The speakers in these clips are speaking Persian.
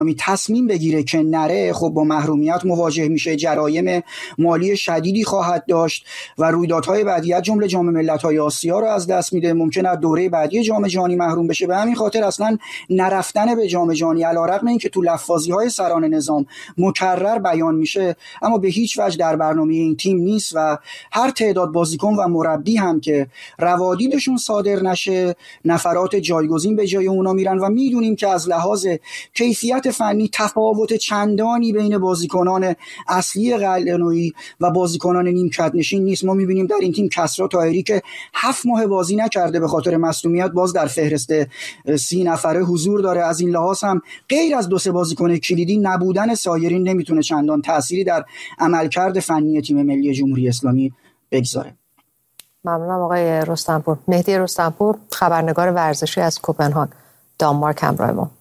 تصمیم بگیره که نره، خب با محرومیت مواجه میشه، جرایم مالی شدیدی خواهد داشت و رویدادهای بعدی از جمله جام ملت‌های آسیا رو از دست میده، ممکنه از دوره بعدی جام جهانی محروم بشه. به همین خاطر اصلا نرفتن به جام جهانی علیرغم اینکه تو لفاظی‌های سران نظام مکرر بیان میشه، اما به هیچ وجه در برنامه این تیم نیست و هر تعداد بازیکن و مربی هم که روادیدشون صادر نشه، نفرات جایگزین به جای اونا میرن و میدونیم که از لحاظ کیفیت فنی تفاوت چندانی بین بازیکنان اصلی قلعه‌نویی و بازیکنان نیمکت نشین نیست. ما میبینیم در این تیم کسری طاهری که 7 ماه بازی نکرده به خاطر مصونیت باز در فهرست 30 نفره حضور داره. از این لحاظ هم غیر از 2-3 بازیکن کلیدی نبودن سایرین نمیتونه چندان تأثیری در عملکرد فنی تیم ملی جمهوری اسلامی بگذاره. ممنونم آقای رستمپور. مهدی رستمپور، خبرنگار ورزشی از کوپنهاگ، دانمارک، همراه ما.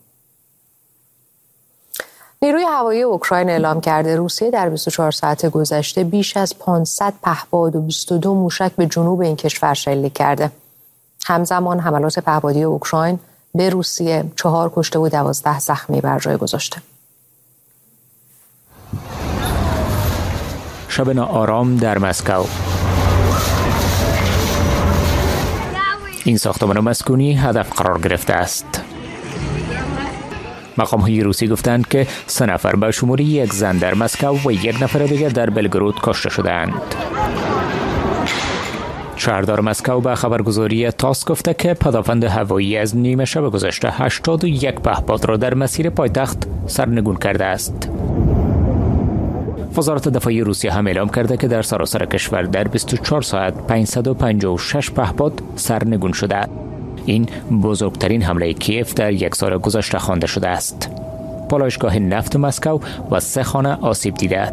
نیروی هوایی اوکراین اعلام کرده روسیه در 24 ساعت گذشته بیش از 500 پهپاد و 22 موشک به جنوب این کشور شلیک کرده. همزمان حملات پهپادی اوکراین به روسیه 4 کشته و 12 زخمی بر جای گذاشته. شب ناآرام در مسکو. این ساختمان مسکونی هدف قرار گرفته است. مقام‌های روسی گفتند که 3 نفر به شمول 1 زن در مسکو و 1 نفر دیگر در بلگرود کشته شدند. شهردار مسکو به خبرگزاری تاس گفته که پدافند هوایی از نیمه شب گذشته 81 پهپاد را در مسیر پایتخت سرنگون کرده است. وزارت دفاع روسیه هم اعلام کرده که در سراسر کشور در 24 ساعت 556 پهپاد سرنگون شده. این بزرگترین حمله کیف در 1 سال گذشته خوانده شده است. پالایشگاه نفت مسکو و 3 خانه آسیب دیده.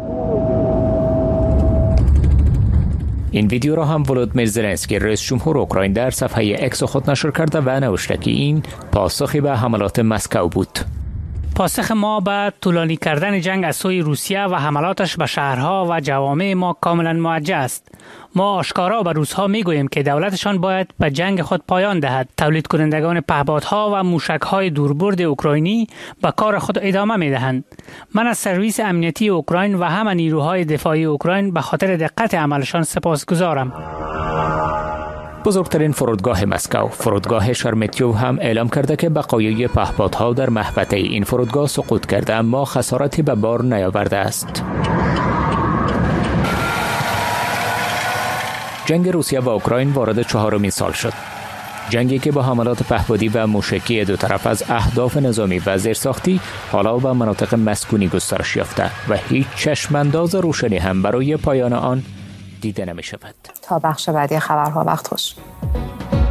این ویدیو را هم ولودیمیر زلنسکی رئیس جمهور اوکراین در صفحه اکس خود نشر کرده و نوشته که این پاسخی به حملات مسکو بود. پاسخ ما به طولانی کردن جنگ از سوی روسیه و حملاتش به شهرها و جوامع ما کاملا موجه است. ما آشکارا به روس‌ها میگوییم که دولتشان باید به جنگ خود پایان دهد. تولید کنندگان پهپادها و موشک‌های دوربرد اوکراینی به کار خود ادامه می‌دهند. من از سرویس امنیتی اوکراین و همه نیروهای دفاعی اوکراین به خاطر دقت عملشان سپاسگزارم. بزرگترین فرودگاه مسکو، فرودگاه شرمتیوف هم اعلام کرده که بقایای پهپادها در محوطه این فرودگاه سقوط کرده اما خسارتی به بار نیاورده است. جنگ روسیه و اوکراین وارد 4مین سال شد. جنگی که با حملات پهپادی و موشکی دو طرف از اهداف نظامی و زیرساختی حالا به مناطق مسکونی گسترش یافته و هیچ چشمانداز روشنی هم برای پایان آن دیده نمی شود. تا بخش بعدی خبرها وقت خوش.